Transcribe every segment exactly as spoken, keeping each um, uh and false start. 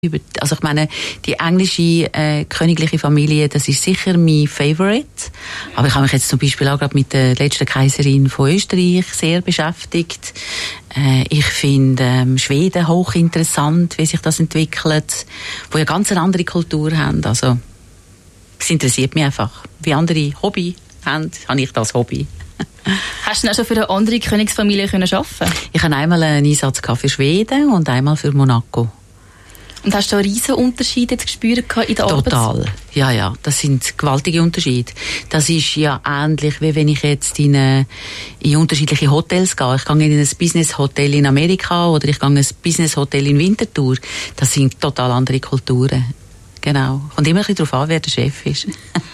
Also ich meine, die englische äh, königliche Familie, das ist sicher mein Favorite. Aber ich habe mich jetzt zum Beispiel auch gerade mit der letzten Kaiserin von Österreich sehr beschäftigt. Äh, ich finde ähm, Schweden hochinteressant, wie sich das entwickelt, wo ja ganz eine andere Kultur haben. Also es interessiert mich einfach. Wie andere Hobby haben, habe ich das Hobby. Hast du denn auch schon für eine andere Königsfamilie können arbeiten? Ich habe einmal einen Einsatz für Schweden und einmal für Monaco. Und hast du einen riesen Unterschied jetzt gespürt in der Arbeit? Total. Ja, ja. Das sind gewaltige Unterschiede. Das ist ja ähnlich, wie wenn ich jetzt in, eine, in unterschiedliche Hotels gehe. Ich gehe in ein Business-Hotel in Amerika oder ich gehe in ein Business-Hotel in Winterthur. Das sind total andere Kulturen. Genau. Kommt immer ein bisschen darauf an, wer der Chef ist.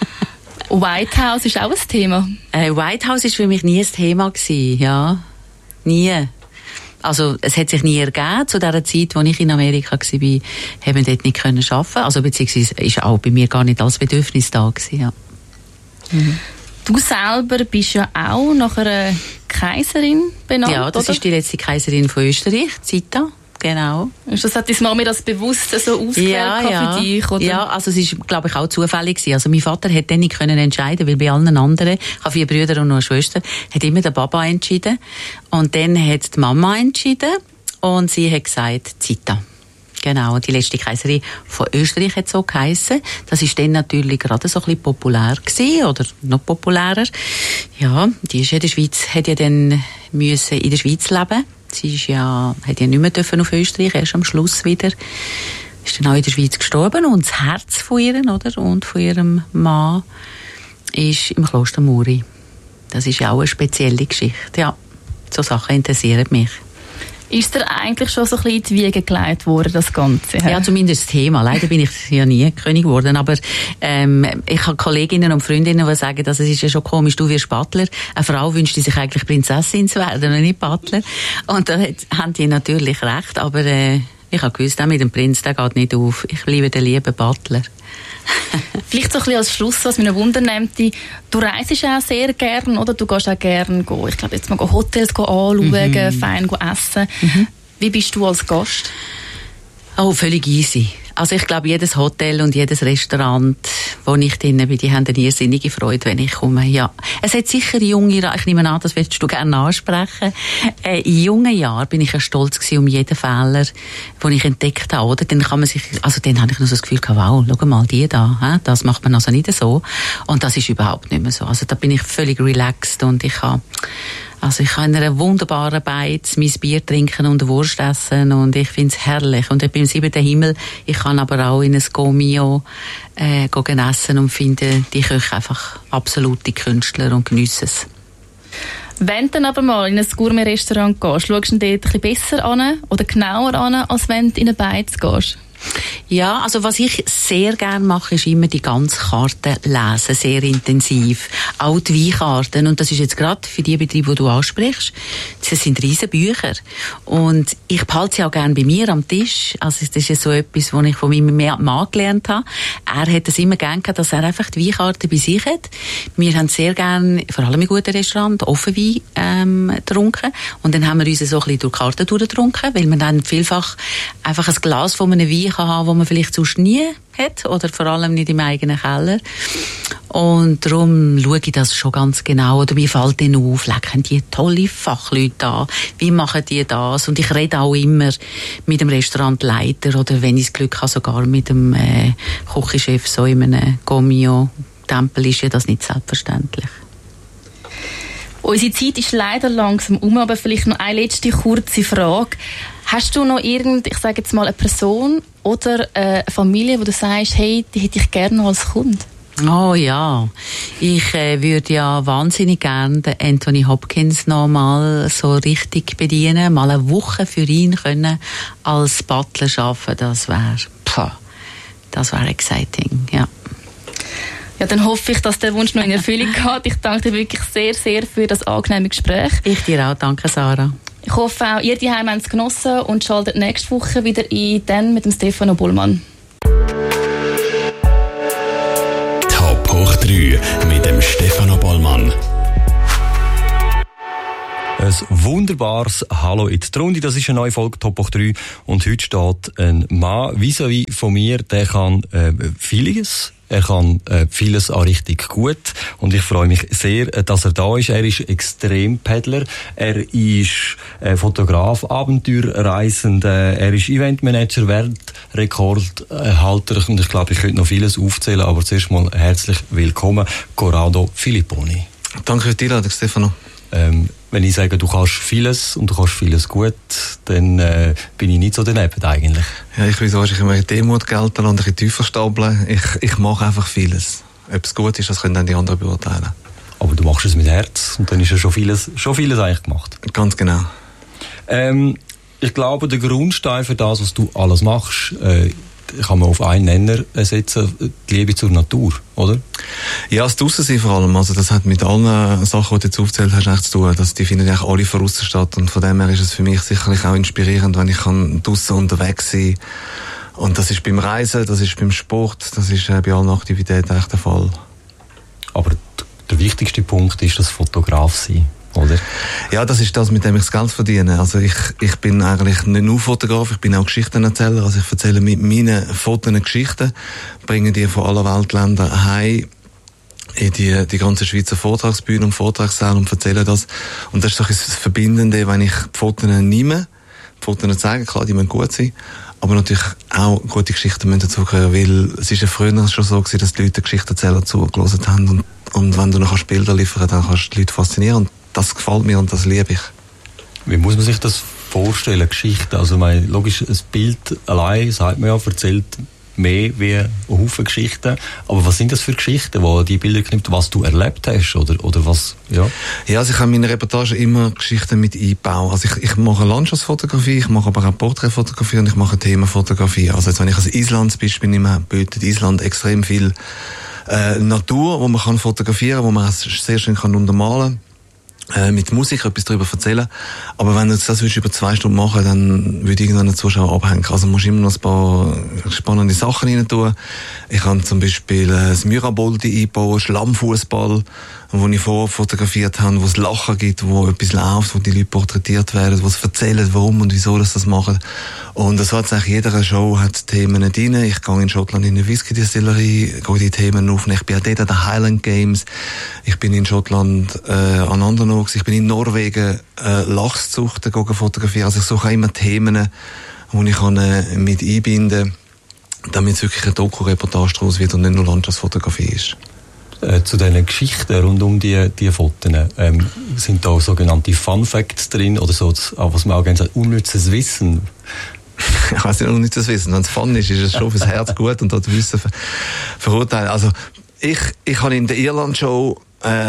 White House ist auch ein Thema? Äh, White House war für mich nie ein Thema gewesen, ja. Nie. Also, es hat sich nie ergeben. Zu der Zeit, als ich in Amerika war, haben wir dort nicht können arbeiten. Also, beziehungsweise ist auch bei mir gar nicht als Bedürfnis da gewesen, ja. Mhm. Du selber bist ja auch nach einer Kaiserin benannt, ja, das oder? ist die letzte Kaiserin von Österreich, Zita. Genau. Und das hat deine Mama das bewusst so ausgewählt ja, ja. für dich, oder? Ja, also es ist, glaube ich, auch zufällig gewesen. Also mein Vater hat dann nicht können entscheiden, weil bei allen anderen, ich habe vier Brüder und noch eine Schwester, hat immer der Papa entschieden. Und dann hat die Mama entschieden und sie hat gesagt, Zita. Genau, die letzte Kaiserin von Österreich hat so geheissen. Das ist dann natürlich gerade so ein bisschen populär gewesen, oder noch populärer. Ja, die ist in der Schweiz, hat ja dann müssen in der Schweiz leben. Sie ist ja, hat ja nicht mehr dürfen auf Österreich, erst am Schluss wieder. Ist dann auch in der Schweiz gestorben und das Herz von ihr, oder, und von ihrem Mann ist im Kloster Muri. Das ist ja auch eine spezielle Geschichte, ja. So Sachen interessieren mich. Ist dir eigentlich schon so ein bisschen in die Wiege gelegt worden, das Ganze? Ja, zumindest das Thema. Leider bin ich ja nie König geworden, aber ähm, ich habe Kolleginnen und Freundinnen, die sagen, dass es ist ja schon komisch, du wirst Butler. Eine Frau wünscht sich eigentlich Prinzessin zu werden und nicht Butler. Und da haben die natürlich recht, aber äh, ich habe gewusst, auch mit dem Prinz, der geht nicht auf. Ich bleibe der liebe Butler. Vielleicht so ein bisschen als Schluss, was mich Wunder nimmt, du reist auch sehr gern, oder? Du gehst auch gern, ich glaube jetzt mal Hotels anschauen, mhm. fein essen. Mhm. Wie bist du als Gast? Oh, völlig easy. Also ich glaube, jedes Hotel und jedes Restaurant, wo ich drin bin, die haben eine irrsinnige Freude, wenn ich komme. Ja. Es hat sicher junge, ich nehme an, das willst du gerne ansprechen. Äh, in jungen Jahren bin ich ja stolz gewesen um jeden Fehler, den ich entdeckt habe, oder? Dann kann man sich, also dann habe ich noch so das Gefühl gehabt, wow, schau mal, die da, hä? Das macht man also nicht so. Und das ist überhaupt nicht mehr so. Also da bin ich völlig relaxed und ich habe Also ich kann in einer wunderbaren Beiz mein Bier trinken und eine Wurst essen und ich finde es herrlich. Und ich bin im siebten Himmel. Ich kann aber auch in ein Gomio äh, gehen essen und finde die Köche einfach absolute Künstler und geniessen es. Wenn du dann aber mal in ein Gourmet-Restaurant gehst, schaust du dort ein bisschen besser an oder genauer an, als wenn du in eine Beiz gehst? Ja, also was ich sehr gerne mache, ist immer die ganze Karte lesen, sehr intensiv. Auch die Weinkarten. Und das ist jetzt gerade für die Betriebe, die du ansprichst, das sind riesen Bücher. Und ich behalte sie auch gerne bei mir am Tisch. Also das ist ja so etwas, was ich von meinem Mann gelernt habe. Er hat es immer gerne gehabt, dass er einfach die Weinkarte bei sich hat. Wir haben sehr gerne, vor allem in guten Restaurants, Offenwein ähm, getrunken. Und dann haben wir uns so ein bisschen durch die Karte durchgetrunken, weil man dann vielfach einfach ein Glas von einem Wein kann haben, wo man vielleicht sonst nie hat oder vor allem nicht im eigenen Keller. Und darum schaue ich das schon ganz genau. Oder mir fällt dann auf, lecken die tolle Fachleute an. Wie machen die das? Und ich rede auch immer mit dem Restaurantleiter oder wenn ich das Glück habe, sogar mit dem äh, Küchenchef so in einem Gomio-Tempel ist ja das nicht selbstverständlich. Unsere Zeit ist leider langsam um, aber vielleicht noch eine letzte kurze Frage. Hast du noch irgend, ich sage jetzt mal, eine Person oder eine Familie, wo du sagst, hey, die hätte ich gerne noch als Kunde? Oh ja, ich äh, würde ja wahnsinnig gerne den Anthony Hopkins noch mal so richtig bedienen, mal eine Woche für ihn können als Butler arbeiten, das wäre, das wäre exciting, ja. Ja, dann hoffe ich, dass der Wunsch noch in Erfüllung geht. Ich danke dir wirklich sehr, sehr für das angenehme Gespräch. Ich dir auch, danke Sarah. Ich hoffe auch, ihr daheim habt es genossen und schaltet nächste Woche wieder ein, dann mit dem Stefano Bullmann. Top hoch drei mit dem Stefano Bullmann. Ein wunderbares Hallo in die Runde. Das ist eine neue Folge Top Hoch drei. Und heute steht ein Mann vis-à-vis von mir, der kann äh, vieles. Er kann äh, vieles auch richtig gut. Und ich freue mich sehr, dass er da ist. Er ist Extrempeddler. Er ist äh, Fotograf, Abenteuerreisender. Er ist Eventmanager, Weltrekordhalter. Und ich glaube, ich könnte noch vieles aufzählen. Aber zuerst mal herzlich willkommen, Corrado Filipponi. Danke für die Einladung, Stefano. Ähm, wenn ich sage, du kannst vieles und du kannst vieles gut, dann äh, bin ich nicht so daneben eigentlich. Ja, ich will so wahrscheinlich immer in Demut gelten und ein bisschen tiefer stapeln. Ich, ich mache einfach vieles. Ob es gut ist, das können dann die anderen beurteilen. Aber du machst es mit Herz und dann ist ja schon vieles, schon vieles eigentlich gemacht. Ganz genau. Ähm, ich glaube, der Grundstein für das, was du alles machst, äh, kann man auf einen Nenner setzen, die Liebe zur Natur, oder? Ja, das Draussen vor allem. Also das hat mit allen Sachen, die du jetzt aufgezählt hast, echt zu tun. Das, die finden eigentlich alle von aussen statt. Und von dem her ist es für mich sicherlich auch inspirierend, wenn ich draussen unterwegs sein kann. Und das ist beim Reisen, das ist beim Sport, das ist äh, bei allen Aktivitäten echt der Fall. Aber der wichtigste Punkt ist das Fotograf sein. Oder? Ja, das ist das, mit dem ich das Geld verdiene. Also ich, ich bin eigentlich nicht nur Fotograf, ich bin auch Geschichtenerzähler. Also ich erzähle mit meinen Fotos Geschichten, bringe die von aller Weltländern heim in die, die ganze Schweizer Vortragsbühne und Vortragssäle und erzähle das. Und das ist doch das Verbindende, wenn ich die Fotos nehme, die Fotos zeigen, klar, die müssen gut sein, aber natürlich auch gute Geschichten müssen dazugehören, weil es ist ja früher schon so gewesen, dass die Leute Geschichtenerzähler zugelassen haben und, und wenn du noch Bilder liefern kannst, dann kannst du die Leute faszinieren. Und das gefällt mir und das liebe ich. Wie muss man sich das vorstellen, Geschichte? Also, mein, logisch, ein Bild allein, sagt man ja, erzählt mehr wie ein Haufen Geschichten. Aber was sind das für Geschichten, wo die Bilder knüpft, was du erlebt hast? Oder, oder was, ja? Ja, also ich habe in meiner Reportage immer Geschichten mit einbauen. Also ich, ich mache Landschaftsfotografie, ich mache aber auch Porträtfotografie und ich mache Themenfotografie. Also jetzt, wenn ich als Island zum Beispiel nehme, bietet Island extrem viel äh, Natur, wo man kann fotografieren, wo man sehr schön kann untermalen kann. Mit Musik etwas darüber erzählen. Aber wenn du das über zwei Stunden machen, dann würde irgendwann der Zuschauer abhängen. Also musst du immer noch ein paar spannende Sachen rein tun. Ich kann zum Beispiel das Miraboldi einbauen, Schlammfußball, wo ich vorher fotografiert habe, wo es Lachen gibt, wo etwas läuft, wo die Leute porträtiert werden, wo sie erzählen, warum und wieso das das machen. Und das hat eigentlich jeder Show hat Themen drin. Ich gehe in Schottland in eine Whisky-Distillerie, gehe die Themen auf. Ich bin auch dort an den Highland Games. Ich bin in Schottland äh, an anderen Orten. Ich bin in Norwegen äh, Lachszuchten fotografieren. Also ich suche immer Themen, die ich kann, äh, mit einbinden kann, damit es wirklich eine Doku-Reportage daraus wird und nicht nur Landschaftsfotografie ist. Äh, zu diesen Geschichten rund um die, die Fotos, ähm, sind da sogenannte Fun Facts drin oder so, was man auch gerne sagt, unnützes Wissen? Ich weiss nicht, unnützes Wissen. Wenn es Fun ist, ist es schon fürs Herz gut und das Wissen ver- verurteilen. Also, ich, ich habe in der Irland-Show,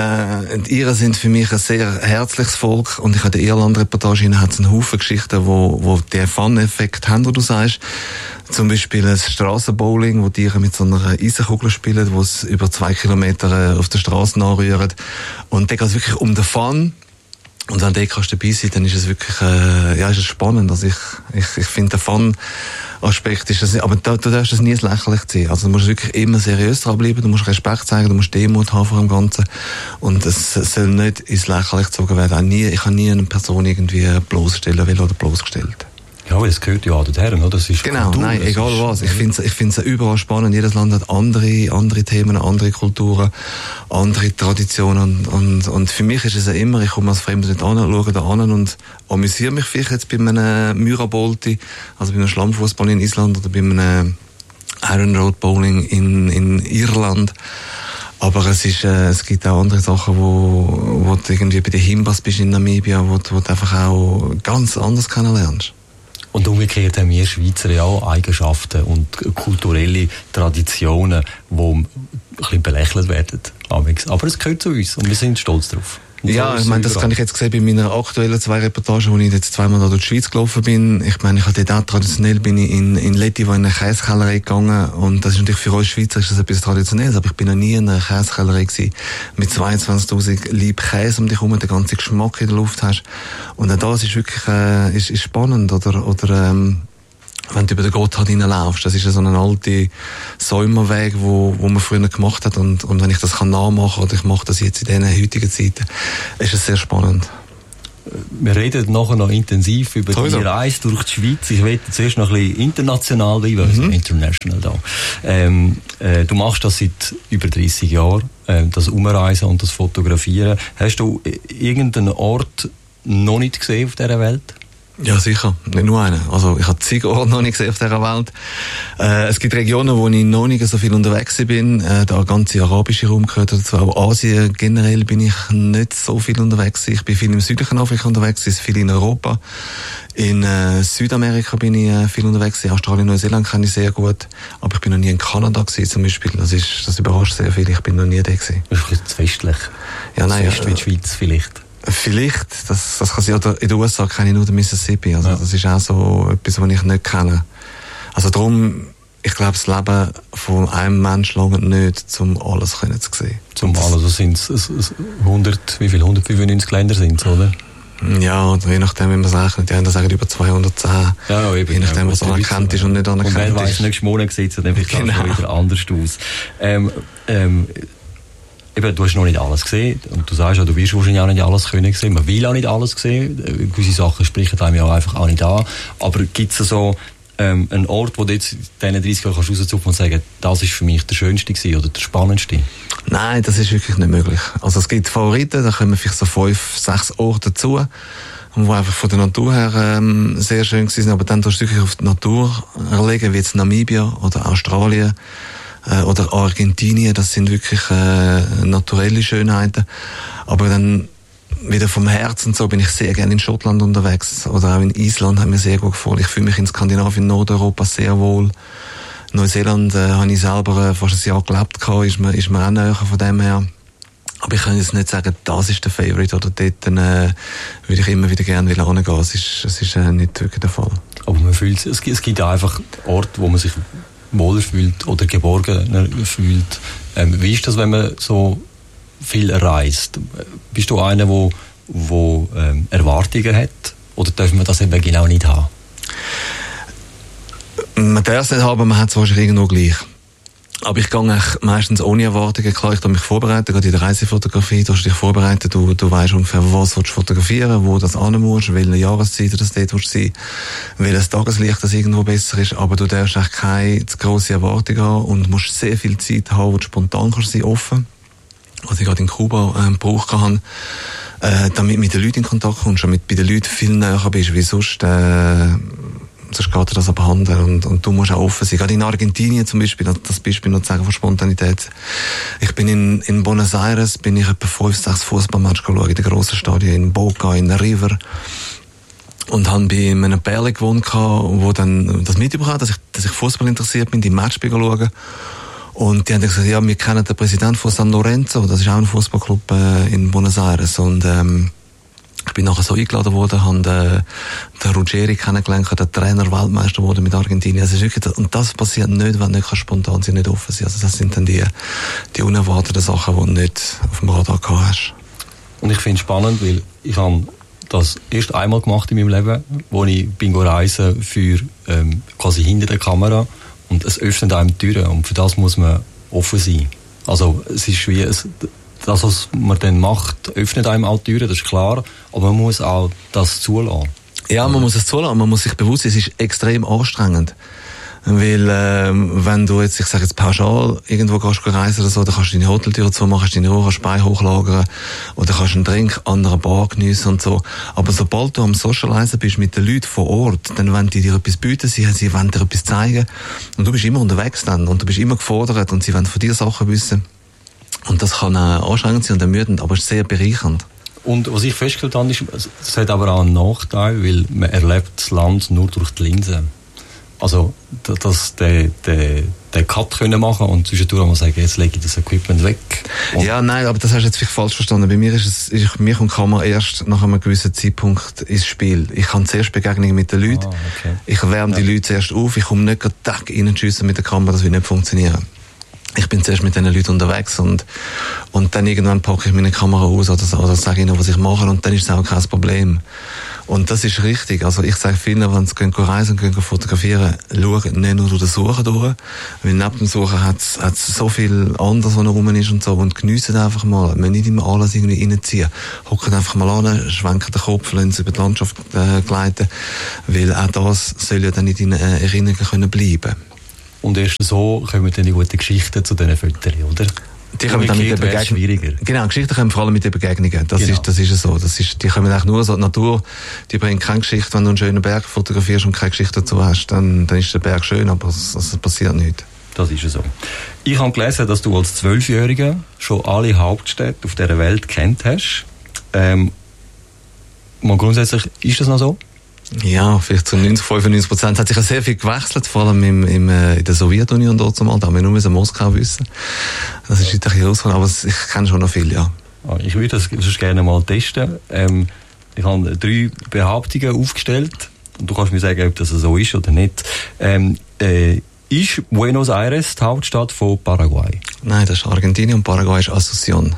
äh, die Iren sind für mich ein sehr herzliches Volk und ich habe in der Irland-Reportage, hat es einen Haufen Geschichten, wo, wo den Fun-Effekt haben, wo du sagst. Zum Beispiel ein Strassenbowling, wo die Iren mit so einer Eisenkugel spielen, wo es über zwei Kilometer auf der Straße anrühren. Und da geht es wirklich um den Fun. Und wenn du kannst dabei sein, dann ist es wirklich, äh, ja, ist es spannend. Also ich, ich, ich finde, der Fun-Aspekt ist das nicht, aber da, du darfst das nie ins Lächerliche ziehen. Also du musst wirklich immer seriös dranbleiben, du musst Respekt zeigen, du musst Demut haben vor dem Ganzen. Und es soll nicht ins Lächerliche gezogen werden. Auch nie, ich habe nie eine Person irgendwie bloßstellen will oder bloßgestellt. Ja, weil es gehört ja auch dorthin, oder? Das ist genau, Kultur, nein, das egal ist, was. Ich finde es ich find's überall spannend. Jedes Land hat andere, andere Themen, andere Kulturen, andere Traditionen. Und, und, und für mich ist es ja immer, ich komme als Fremder nicht an, schaue da an und amüsiere mich vielleicht jetzt bei einem Myrabolti, also bei einem Schlammfußball in Island oder bei einem Iron Road Bowling in, in Irland. Aber es ist, äh, es gibt auch andere Sachen, wo, wo du irgendwie bei den Himbas bist in Namibia, wo, wo du einfach auch ganz anders kennenlernst. Und umgekehrt haben wir Schweizer ja auch Eigenschaften und kulturelle Traditionen, die ein bisschen belächelt werden. Aber es gehört zu uns und wir sind stolz drauf. Und ja, so ich meine, das kann ich jetzt sehen bei meiner aktuellen zwei Reportagen, wo ich jetzt zweimal da durch die Schweiz gelaufen bin. Ich meine, ich hatte dort traditionell bin ich in, in Lettivo in eine Käsekellerei gegangen und das ist natürlich für uns Schweizer ist das etwas Traditionelles, aber ich bin noch nie in einer Käsekellerei gewesen mit zweiundzwanzigtausend Lieb Käse um dich herum, den ganzen Geschmack in der Luft hast. Und auch das ist wirklich äh, ist, ist spannend, oder, oder ähm, wenn du über den Gotthard hineinlaufst, das ist ja so ein alter Säumerweg, wo, wo man früher gemacht hat und, und wenn ich das kann nachmachen oder ich mache das jetzt in diesen heutigen Zeiten, ist es sehr spannend. wir reden nachher noch intensiv über so die Reise durch die Schweiz. Ich will zuerst noch ein bisschen international bleiben, also mhm. international da. Ähm, äh, du machst das seit über dreissig Jahren, äh, das Umreisen und das Fotografieren. Hast du irgendeinen Ort noch nicht gesehen auf dieser Welt? Ja, sicher. Nicht nur einen. Also, ich habe zig Orte noch nicht gesehen auf dieser Welt. Äh, es gibt Regionen, wo ich noch nicht so viel unterwegs bin. Äh, der ganze arabische Raum gehört dazu. Auch Asien generell bin ich nicht so viel unterwegs. Ich bin viel im südlichen Afrika unterwegs, ist viel in Europa. In äh, Südamerika bin ich äh, viel unterwegs. In Australien, Neuseeland kenne ich sehr gut. Aber ich bin noch nie in Kanada gewesen, zum Beispiel. Das ist, das überrascht sehr viel. Ich bin noch nie da gewesen. Das ist ein bisschen zu festlich. Ja, nein. Fest wie die Schweiz vielleicht. Vielleicht, das, das kann sein, oder in den U S A kenne ich nur den Mississippi, also ja. Das ist auch so etwas, was ich nicht kenne. Also darum, ich glaube, das Leben von einem Menschen lange nicht, um alles können zu sehen. Zum alles, also sind es hundert, wie viel, hundertfünfundneunzig Länder sind es, oder? Ja, oder je nachdem, wie man es rechnet, die haben das sagen über zweihundertzehn. Ja, eben, je nachdem, ja, was anerkannt ist und nicht anerkannt ist. Und wer weiss, nächsten Monat sieht es dann vielleicht genau. schon wieder anders aus. Ähm, ähm, Eben, du hast noch nicht alles gesehen und du sagst ja, du wirst wahrscheinlich auch nicht alles können sehen. Man will auch nicht alles sehen. Gewisse Sachen sprechen einem ja auch einfach auch nicht an. Aber gibt es so ähm, einen Ort, wo du jetzt in diesen dreißig Jahren rauszupfen und sagen, das ist für mich der schönste gewesen oder der spannendste? Nein, das ist wirklich nicht möglich. Also es gibt Favoriten, da kommen vielleicht so fünf, sechs Orte dazu, die einfach von der Natur her ähm, sehr schön sind. Aber dann tust du wirklich auf die Natur erlegen, wie jetzt Namibia oder Australien. Oder Argentinien, das sind wirklich äh, naturelle Schönheiten. Aber dann wieder vom Herzen so bin ich sehr gerne in Schottland unterwegs. Oder auch in Island hat mir sehr gut gefallen. Ich fühle mich in Skandinavien, Nordeuropa sehr wohl. Neuseeland äh, habe ich selber äh, fast ein Jahr gelebt, ist mir, ist mir auch näher von dem her. Aber ich kann jetzt nicht sagen, das ist der Favorite oder dort dann, äh, würde ich immer wieder gerne hingehen. Es ist, es ist äh, nicht wirklich der Fall. Aber man fühlt, es gibt, es gibt einfach Orte, wo man sich wohler fühlt oder geborgener fühlt. Ähm, wie ist das, wenn man so viel reist? Bist du einer, wo, wo ähm, Erwartungen hat? Oder darf man das eben genau nicht haben? Man darf es nicht haben, man hat es wahrscheinlich irgendwo gleich. Aber ich gehe meistens ohne Erwartungen. Klar, ich mich vorbereiten, gerade in der Reisefotografie, du hast dich vorbereitet, du, du weißt ungefähr, was du fotografieren, wo das hin musst, welche Jahreszeit das dort willst sein, welches Tageslicht das irgendwo besser ist, aber du darfst echt keine zu grosse Erwartungen haben und musst sehr viel Zeit haben, wo du spontan kannst sein, offen. Was ich gerade in Kuba ähm, gebraucht habe, äh, damit du mit den Leuten in Kontakt kommst, damit du bei den Leuten viel näher bist, wie sonst, äh, sonst geht dir das abhanden und, und du musst auch offen sein. Gerade in Argentinien zum Beispiel, das Beispiel noch zu sagen von Spontanität. Ich bin in, in Buenos Aires, bin ich etwa fünf, sechs Fußballmatches geschaut, in den grossen Stadien, in Boca, in River. Und habe bei einem Pärchen gewohnt, wo dann das mitbekommen hat, dass ich, dass ich Fußball interessiert bin, die Match schauen. Und die haben gesagt, ja, wir kennen den Präsidenten von San Lorenzo, das ist auch ein Fußballclub äh, in Buenos Aires. Und ähm, ich bin nachher so eingeladen worden, habe äh, den Ruggeri kennengelernt, der Trainer Weltmeister wurde mit Argentinien. Das ist wirklich, und das passiert nicht, wenn du nicht spontan sein, nicht offen sein. Also das sind dann die, die unerwarteten Sachen, die du nicht auf dem Radar gehabt hast. Und ich finde es spannend, weil ich habe das erst einmal gemacht in meinem Leben, wo ich bin reisen für ähm, quasi hinter der Kamera und es öffnet einem Türen und für das muss man offen sein. Also es ist wie es, das, was man dann macht, öffnet einem auch die Türen, das ist klar, aber man muss auch das zulassen. Ja, man muss es zulassen, man muss sich bewusst sein, es ist extrem anstrengend. Weil, ähm, wenn du jetzt, ich sage jetzt pauschal, irgendwo gehst du reisen oder so, dann kannst du deine Hoteltür zumachen, kannst deine Ruhe, kannst Beine hochlagern, oder kannst einen Drink an einer Bar geniessen und so. Aber sobald du am Socialisen bist mit den Leuten vor Ort, dann wollen die dir etwas bieten, sie, sie wollen dir etwas zeigen, und du bist immer unterwegs dann, und du bist immer gefordert, und sie wollen von dir Sachen wissen. Und das kann äh, anstrengend sein und ermüdend, aber es ist sehr bereichernd. Und was ich festgestellt habe, ist, es hat aber auch einen Nachteil, weil man erlebt das Land nur durch die Linse. Also, dass der, der, der Cut können machen und zwischendurch mal sagen, jetzt lege ich das Equipment weg. Und ja, nein, aber das hast du jetzt vielleicht falsch verstanden. Bei mir ist es, ich, mir kommt die Kamera erst nach einem gewissen Zeitpunkt ins Spiel. Ich habe zuerst Begegnungen mit den Leuten. Ah, okay. Ich wärme ja. die Leute zuerst auf. Ich komme nicht gerade reinschiessen mit der Kamera, das wird nicht funktionieren. Ich bin zuerst mit diesen Leuten unterwegs und, und dann irgendwann packe ich meine Kamera aus oder, oder sage ihnen, was ich mache, und dann ist es auch kein Problem. Und das ist richtig. Also ich sage vielen, wenn sie gehen reisen und gehen fotografieren, schauen nicht nur durch das Suchen durch, weil neben dem Suchen hat es so viel anderes, was noch rum ist und so, und geniessen einfach mal. Man nicht immer alles irgendwie reinziehen. Hocken einfach mal an, schwenken den Kopf, lassen sie über die Landschaft äh, gleiten, weil auch das soll ja dann in deinen äh, Erinnerungen können bleiben. Und erst so kommen dann die guten Geschichten zu diesen Fotos, oder? Die kommen dann mit der Begegnung. Schwieriger. Genau, Geschichten kommen vor allem mit den Begegnungen. Das genau. ist, das ist so. Das ist, die kommen eigentlich nur so, die Natur, die bringt keine Geschichte. Wenn du einen schönen Berg fotografierst und keine Geschichte dazu hast, dann, dann ist der Berg schön, aber es, es passiert nichts. Das ist so. Ich habe gelesen, dass du als Zwölfjähriger schon alle Hauptstädte auf dieser Welt kennt hast. Ähm, mal grundsätzlich, ist das noch so? Ja, vielleicht zu neunzig, fünfundneunzig Prozent. Hat sich ja sehr viel gewechselt, vor allem im, im, äh, in der Sowjetunion dort zumal. Da haben wir nur in Moskau wissen. Das ist ein bisschen herausfordernd, aber ich kenne schon noch viel, ja. Ich würde das sonst gerne mal testen. Ähm, ich habe drei Behauptungen aufgestellt. Und du kannst mir sagen, ob das so ist oder nicht. Ähm, äh, ist Buenos Aires die Hauptstadt von Paraguay? Nein, das ist Argentinien und Paraguay ist Asunción.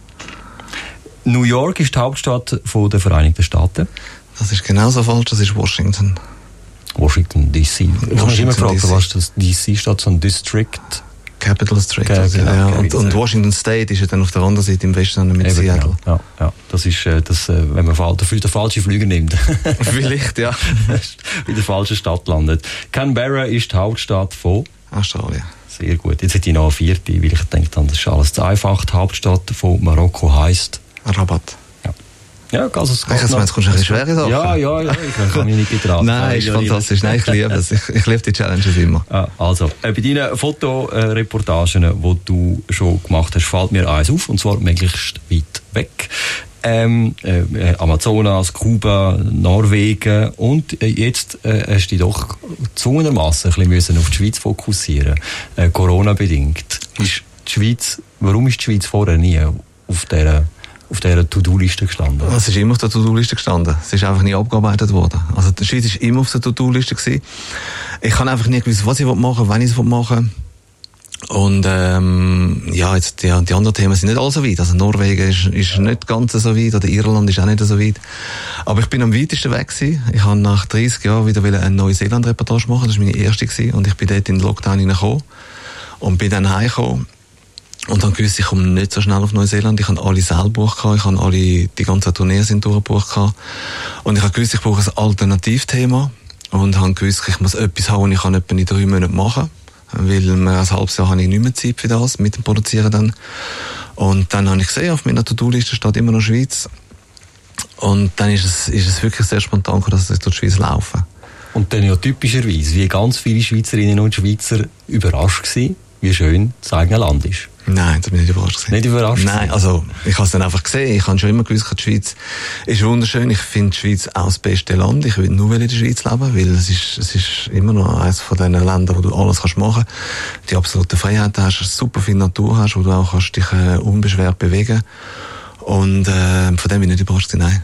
New York ist die Hauptstadt von der Vereinigten Staaten? Das ist genauso falsch, das ist Washington. Washington D C. Ich habe mich immer gefragt, was das D C steht, so ein District. Capital District. Ge- also, genau, ja. genau. Und, und Washington State ist ja dann auf der anderen Seite im Westen mit Eben, Seattle. genau. Ja, ja. Das ist, äh, das, äh, wenn man fall- den, den falschen Flüger nimmt. Vielleicht, ja. In der falschen Stadt landet. Canberra ist die Hauptstadt von Australien. Sehr gut. Jetzt hätte ich noch eine vierte, weil ich denke, das ist alles zu einfach. Die Hauptstadt von Marokko heisst Rabat. Ja, also es Ich meine, es kommt schon ein bisschen schwere Sachen. Ja, ja, ja, ich kann mich nicht getragen. Nein, ist fantastisch. Nein, ich liebe es. Ich, ich liebe die Challenges immer. Ja, also, äh, bei deinen Fotoreportagen, die du schon gemacht hast, fällt mir eins auf, und zwar möglichst weit weg. Ähm, äh, Amazonas, Kuba, Norwegen, und äh, jetzt äh, hast du dich doch gezwungenermassen ein bisschen auf die Schweiz fokussieren, äh, Corona-bedingt. Ist die Schweiz, warum ist die Schweiz vorher nie auf dieser auf dieser To-Do-Liste gestanden? Es ist immer auf der To-Do-Liste gestanden. Es ist einfach nie abgearbeitet worden. Also die Schweiz ist immer auf der To-Do-Liste gewesen. Ich kann einfach nicht wissen, was ich machen will, wann ich es machen will. Und ähm, ja, jetzt die, die anderen Themen sind nicht alle so weit. Also Norwegen ist, ist nicht ganz so weit, oder Irland ist auch nicht so weit. Aber ich bin am weitesten weg gewesen. Ich habe nach dreißig Jahren wieder eine Neuseeland-Reportage machen. Das war meine erste gewesen. Und ich bin dort in den Lockdown hineingekommen und bin dann heimgekommen. Und dann gewusst, ich komme nicht so schnell auf Neuseeland. Ich habe alle selber gebucht, ich habe alle, die ganzen Tourneen sind durchgebucht. Und ich habe gewusst, ich brauche ein Alternativthema. Und habe gewusst, ich muss etwas haben, und ich kann etwa in drei Monaten machen. Weil mehr als ein halbes Jahr habe ich nicht mehr Zeit für das, mit dem Produzieren dann. Und dann habe ich gesehen, auf meiner To-Do-Liste steht immer noch Schweiz. Und dann ist es, ist es wirklich sehr spontan, dass ich durch die Schweiz laufe. Und dann ja typischerweise, wie ganz viele Schweizerinnen und Schweizer überrascht gewesen, wie schön das eigene Land ist. Nein, da bin ich nicht überrascht gewesen. Nicht überrascht? Nein, also ich habe es dann einfach gesehen. Ich habe schon immer gewusst, die Schweiz ist wunderschön. Ich finde die Schweiz auch das beste Land. Ich will nur in der Schweiz leben, weil es ist, es ist immer noch eines von den Ländern, wo du alles kannst machen kannst. Die absolute Freiheit hast, super viel Natur hast, wo du auch kannst dich äh, unbeschwert bewegen. Und äh, von dem bin ich nicht überrascht gewesen, nein.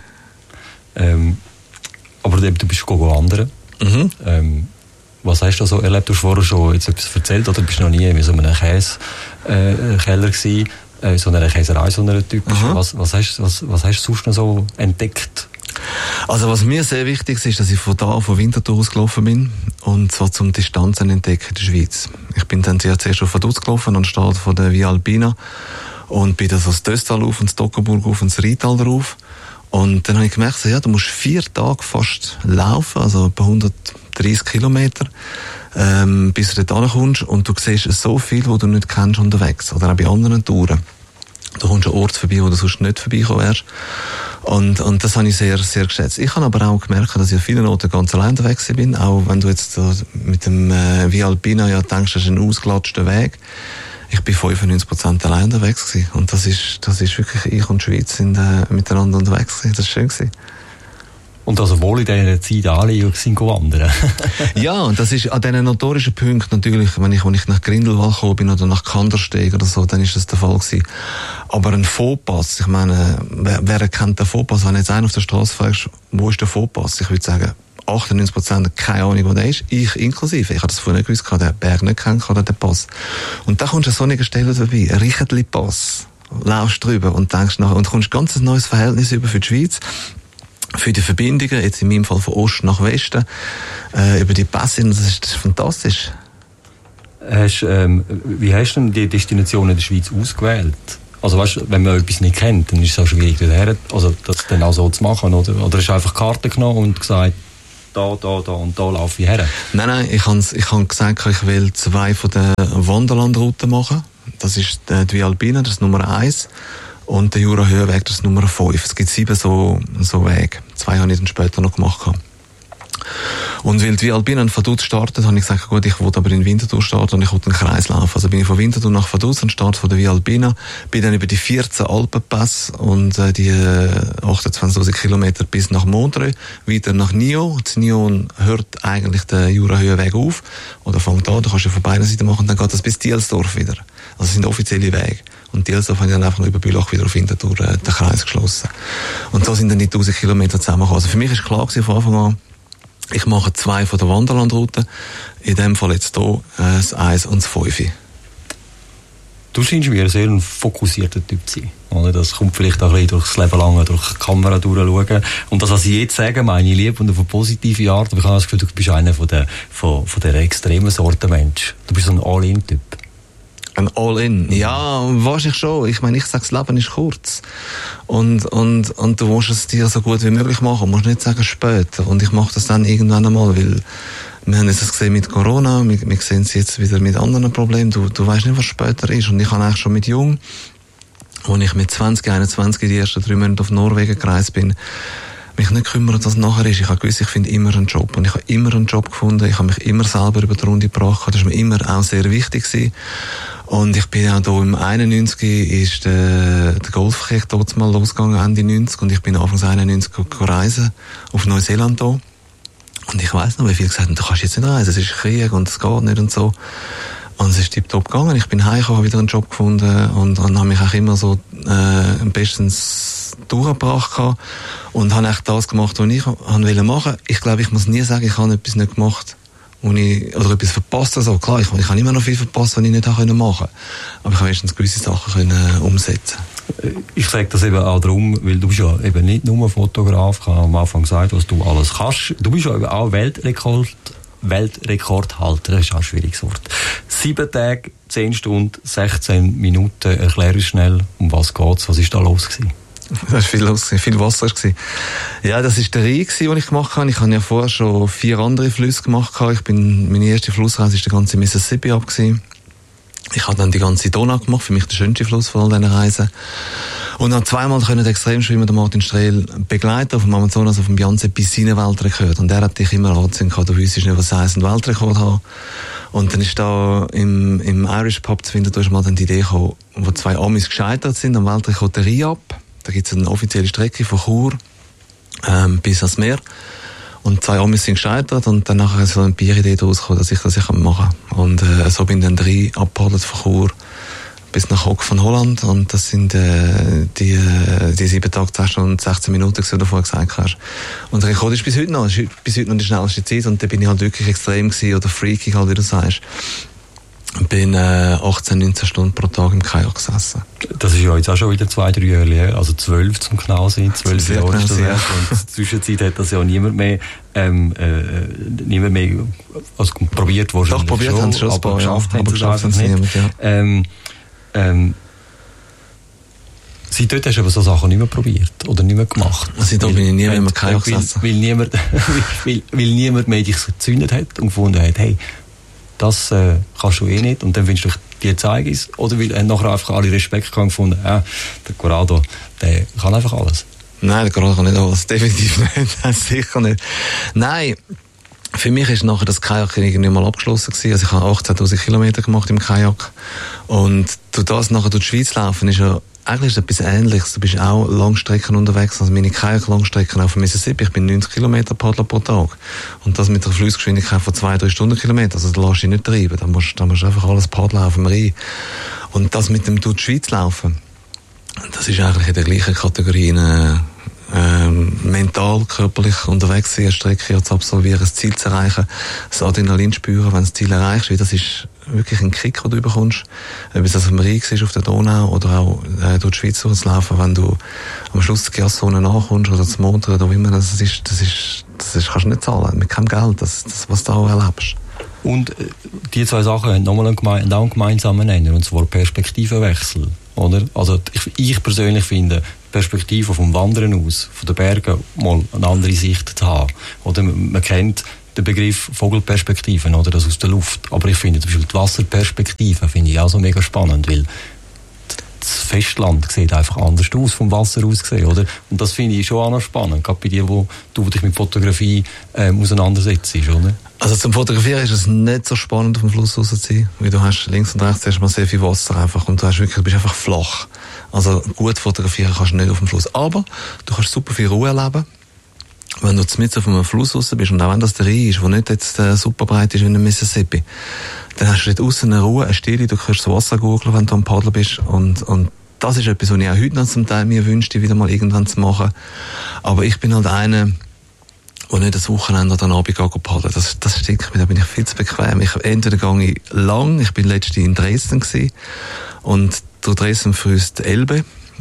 Ähm, aber du bist wandern. Mhm. Ähm, was hast du so erlebt? Du hast vorher schon jetzt etwas erzählt, oder bist du noch nie in so einem Käsekeller äh, gewesen, äh, so einer Käserei, so einer typischen. Was, was, hast, was, was hast du sonst noch so entdeckt? Also was mir sehr wichtig ist, ist, dass ich von da, von Winterthur aus gelaufen bin, und zwar zum Distanzen entdecken in der Schweiz. Ich bin dann zuerst auf Vaduz gelaufen, anstatt von der Via Alpina, und bin dann so das Döstal auf und das Toggenburg auf und das Rheintal drauf. Und dann habe ich gemerkt, so, ja, du musst vier Tage fast laufen, also etwa hundertdreissig Kilometer, ähm, bis du dort ankommst, und du siehst so viel, was du nicht kennst unterwegs, oder auch bei anderen Touren. Du kommst an Orte vorbei, wo du sonst nicht vorbeikommen wärst. Und, und das habe ich sehr, sehr geschätzt. Ich habe aber auch gemerkt, dass ich an vielen Orten ganz allein unterwegs bin, auch wenn du jetzt uh, mit dem äh, Via Alpina ja denkst, das ist ein ausgelatschter Weg. Ich bin fünfundneunzig Prozent allein unterwegs gewesen. Und das ist, das ist wirklich, ich und die Schweiz sind äh, miteinander unterwegs gewesen. Das war schön gewesen. Und also wohl in dieser Zeit alle sind wandern. Ja, und das ist an diesen notorischen Punkten natürlich, wenn ich, wenn ich nach Grindelwald gekommen bin oder nach Kandersteg oder so, dann ist das der Fall gewesen. Aber ein Fauxpass, ich meine, wer, wer erkennt den Fauxpass? Wenn jetzt einer auf der Straße fragst, wo ist der Fauxpass? Ich würde sagen, achtundneunzig Prozent keine Ahnung, wo der ist. Ich inklusive. Ich habe das vorher nicht gewusst, ich habe den Berg nicht kennt oder den Pass. Und da kommst du an so eine Stelle vorbei, ein Richtli-Pass, laufst drüber und denkst nachher, und kommst ganz ein neues Verhältnis über für die Schweiz. für die Verbindungen, jetzt in meinem Fall von Ost nach Westen, äh, über die Pässe, das ist, das ist fantastisch. Hast, ähm, wie hast du denn die Destination in der Schweiz ausgewählt? Also weißt, wenn man etwas nicht kennt, dann ist es auch schwierig, dorthin, also das dann auch so zu machen, oder? Oder hast du einfach Karten genommen und gesagt, da, da, da und da laufe ich her? Nein, nein, ich habe ich hab gesagt, ich will zwei von den Wanderlandrouten machen. Das ist die Via Alpina, das ist Nummer eins. Und der Jura-Höhenweg, das ist Nummer fünf. Es gibt sieben so, so Wege. Zwei habe ich dann später noch gemacht. Und weil die Via Alpina in Vaduz startet, habe ich gesagt, gut, ich will aber in Winterthur starten und ich will einen Kreis laufen. Also bin ich von Winterthur nach Vaduz und starte von der Via Alpina, bin dann über die vierzehn Alpenpässe und äh, die achtundzwanzigtausend Kilometer bis nach Montreux, wieder nach Nyon. In Nyon hört eigentlich der Jura-Höhenweg auf, oder fängt an, da kannst du von beiden Seiten machen, und dann geht das bis Dielsdorf wieder. Also das sind offizielle Wege. Und Dielsdorf haben dann einfach noch über Bülach wieder auf Winterthur äh, den Kreis geschlossen. Und da sind dann die tausend Kilometer zusammengekommen. Also für mich ist klar gewesen, von Anfang an, ich mache zwei von der Wanderlandrouten. In dem Fall jetzt hier äh, das eins und das fünf. Du scheinst mir ein sehr fokussierter Typ zu sein. Oder? Das kommt vielleicht auch ein bisschen durchs Leben lang, durch die Kamera durchschauen. Und das, was ich jetzt sage, meine ich lieb und auf eine positive Art. Aber ich habe das Gefühl, du bist einer von der, von, von der extremen Sorte Mensch. Du bist so ein All-In-Typ. Ein All-In? Ja, wahrscheinlich schon. Ich meine, ich sage, das Leben ist kurz. Und, und, und du musst es dir so gut wie möglich machen. Du musst nicht sagen, später. Und ich mache das dann irgendwann einmal, weil wir haben es gesehen mit Corona, wir, wir sehen es jetzt wieder mit anderen Problemen. Du, du weißt nicht, was später ist. Und ich habe eigentlich schon mit Jung, als ich mit zwanzig, einundzwanzig die ersten drei Monate auf Norwegen gereist bin, mich nicht kümmern, was nachher ist. Ich habe gewusst, ich finde immer einen Job. Und ich habe immer einen Job gefunden. Ich habe mich immer selber über die Runde gebracht. Das war mir immer auch sehr wichtig gewesen. Und ich bin auch hier im einundneunzig ist der, der Golfkrieg dort mal losgegangen, Ende neunzig. Und ich bin Anfang einundneunzig reisen auf Neuseeland hier. Und ich weiss noch, wie viele gesagt haben, du kannst jetzt nicht reisen, es ist Krieg und es geht nicht und so. Und es ist tiptop gegangen. Ich bin heimgekommen, habe wieder einen Job gefunden und, und habe mich auch immer so äh, bestens durchgebracht und habe echt das gemacht, was ich wollte machen. Ich glaube, ich muss nie sagen, ich habe etwas nicht gemacht, wo ich, oder etwas verpasst. Also, klar, ich, ich habe immer noch viel verpasst, was ich nicht machen konnte. Aber ich habe erstens gewisse Sachen können umsetzen. Ich sage das eben auch darum, weil du bist ja eben nicht nur Fotograf, ich habe am Anfang gesagt, was du alles kannst. Du bist ja eben auch Weltrekord, Weltrekordhalter, das ist auch ein schwieriges Wort. Sieben Tage, zehn Stunden, sechzehn Minuten. Erklär uns schnell, um was geht's, was ist da los gewesen? Das war viel los, viel Wasser. Ja, das war der Rhein, den ich gemacht habe. Ich habe ja vorher schon vier andere Flüsse gemacht. Ich bin, meine erste Flussreise war der ganze Mississippi ab. Ich habe dann die ganze Donau gemacht, für mich der schönste Fluss von all diesen Reisen. Und dann zweimal können den Extremschwimmer, den Martin Strehl, begleiten auf dem Amazonas, auf dem Beyoncé bis seinen Weltrekord. Und der hat dich immer angezogen, du wüsstest nicht, was heisst, einen Weltrekord haben. Und dann ist da im, im Irish Pub zu finden, da ist mal dann die Idee gekommen, wo zwei Amis gescheitert sind am Weltrekord der Riab. Da gibt es eine offizielle Strecke von Chur ähm, bis ans Meer. Und zwei Amis sind gescheitert und dann nachher ist so eine Bieridee daraus gekommen, dass ich das ich machen kann. Und äh, so bin ich dann drei abgepaddelt von Chur bis nach Hock von Holland. Und das sind äh, die, äh, die sieben Tage, zehn Stunden und sechzehn Minuten, die du vorher gesagt hast. Und der Rekord ist bis heute noch, ist bis heute noch die schnellste Zeit. Und da bin ich halt wirklich extrem gewesen, oder freaky, halt, wie du sagst. Ich bin äh, achtzehn, neunzehn Stunden pro Tag im Kajak gesessen. Das ist ja jetzt auch schon wieder zwei, drei Jahre, also zwölf zum genau sein, zwölf Jahre genau ist das. Ja. Und in der Zwischenzeit hat das ja niemand mehr, ähm, äh, niemand mehr, also probiert wahrscheinlich. Doch, probiert schon, haben sie schon, aber ja, geschafft aber haben sie es einfach nicht. Niemand, ja. ähm, ähm, Seitdem hast du aber so Sachen nicht mehr probiert oder nicht mehr gemacht. Seitdem bin ich nie mehr im Kajak gesessen. Weil, weil, niemand, weil, weil niemand mehr dich gezündet hat und gefunden hat, hey, das äh, kannst du eh nicht. Und dann findest du, die zeige ich es. Oder weil nachher einfach alle Respekt gefunden, ja, der Corrado, der kann einfach alles. Nein, der Corrado kann nicht alles. Definitiv nicht. Nein, sicher nicht. Nein, für mich ist nachher das Kajak irgendwie mal abgeschlossen gewesen. Also ich habe achtzehntausend Kilometer gemacht im Kajak. Und du das nachher durch die Schweiz laufen, ist ja eigentlich ist es etwas Ähnliches. Du bist auch Langstrecken unterwegs. Also meine Kajak-Langstrecken auf dem Mississippi. Ich bin neunzig Kilometer Paddler pro Tag. Und das mit einer Flussgeschwindigkeit von zwei, drei Stundenkilometer. Also da lässt dich nicht treiben. Da musst, da musst du einfach alles paddeln auf dem Rhein. Und das mit dem durch die Schweiz laufen, das ist eigentlich in der gleichen Kategorie. Äh, ähm, mental, körperlich unterwegs sein, eine Strecke zu absolvieren, das Ziel zu erreichen, das Adrenalin spüren, wenn du das Ziel erreichst, weil das ist wirklich ein Kick, den du bekommst. Ob es auf dem Rhein ist, auf der Donau oder auch äh, durch die Schweiz durchzulaufen, wenn du am Schluss der Kehrszone nachkommst oder zum Montag oder wie immer das ist, das ist, das ist, kannst du nicht zahlen, mit keinem Geld, das, das was du auch erlebst. Und äh, die zwei Sachen haben nochmal einen, geme- einen gemeinsamen Nenner, und zwar Perspektivenwechsel. Oder? Also ich, ich persönlich finde, die Perspektive vom Wandern aus, von den Bergen, mal eine andere Sicht zu haben. Oder man, man kennt den Begriff Vogelperspektiven, oder das aus der Luft. Aber ich finde zum Beispiel die Wasserperspektive finde ich auch so mega spannend, weil das Festland sieht einfach anders aus, vom Wasser aus gesehen, oder? Und das finde ich schon auch noch spannend, gerade bei dir, wo du dich mit Fotografie ähm, auseinandersetzt, oder? Also zum Fotografieren ist es nicht so spannend, auf dem Fluss raus zu sein, weil du hast links und rechts erstmal sehr viel Wasser einfach und du hast wirklich, du bist einfach flach. Also gut fotografieren kannst du nicht auf dem Fluss. Aber du kannst super viel Ruhe erleben. Wenn du mitten auf einem Fluss raus bist und auch wenn das der Rhein ist, der nicht jetzt äh, super breit ist wie ein Mississippi, dann hast du dort aussen eine Ruhe, eine Stille, du kannst das Wasser googeln, wenn du am Paddeln bist und, und das ist etwas, was ich auch heute noch zum Teil mir wünschte, wieder mal irgendwann zu machen. Aber ich bin halt einer, der nicht das Wochenende oder den Abend geht paddeln. Das, das stinkt mir, da bin ich viel zu bequem. Ich, entweder gehe ich lang, ich bin letztens in Dresden gewesen, und durch Dresden fließt die Elbe